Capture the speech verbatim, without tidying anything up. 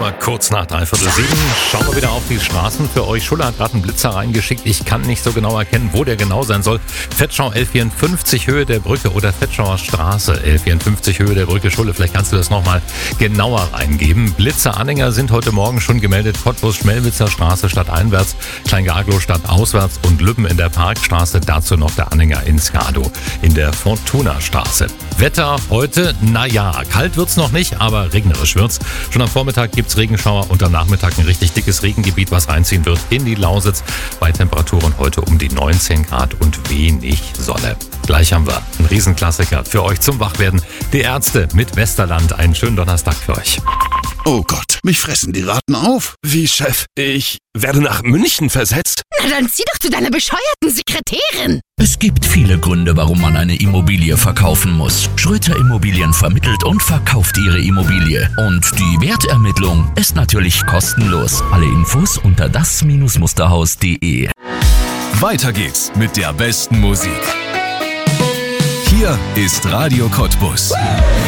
Uhr, kurz nach dreiviertel sieben. Schauen wir wieder auf die Straßen. Für euch, Schuller hat gerade einen Blitzer reingeschickt. Ich kann nicht so genau erkennen, wo der genau sein soll. Fettschau L vierundfünfzig, Höhe der Brücke oder Fettschauer Straße L vierundfünfzig, Höhe der Brücke. Schulle, vielleicht kannst du das nochmal genauer reingeben. Blitzeranhänger sind heute Morgen schon gemeldet. Cottbus, Schmelwitzer Straße stadteinwärts, Kleingaglow stadtauswärts und Lübben in der Parkstraße. Dazu noch der Anhänger in Skado in der Fortuna-Straße. Wetter heute, naja, kalt wird's noch nicht, aber regnerisch wird's. Schon am Vormittag gibt's Regenschauer und am Nachmittag ein richtig dickes Regengebiet, was reinziehen wird in die Lausitz. Bei Temperaturen heute um die neunzehn Grad und wenig Sonne. Gleich haben wir einen Riesenklassiker für euch zum Wachwerden. Die Ärzte mit Westerland. Einen schönen Donnerstag für euch. Oh Gott, mich fressen die Ratten auf. Wie, Chef? Ich werde nach München versetzt? Na dann zieh doch zu deiner bescheuerten Sekretärin. Es gibt viele Gründe, warum man eine Immobilie verkaufen muss. Schröter Immobilien vermittelt und verkauft ihre Immobilie. Und die Wertermittlung ist natürlich kostenlos. Alle Infos unter das Musterhaus punkt de. Weiter geht's mit der besten Musik. Hier ist Radio Cottbus.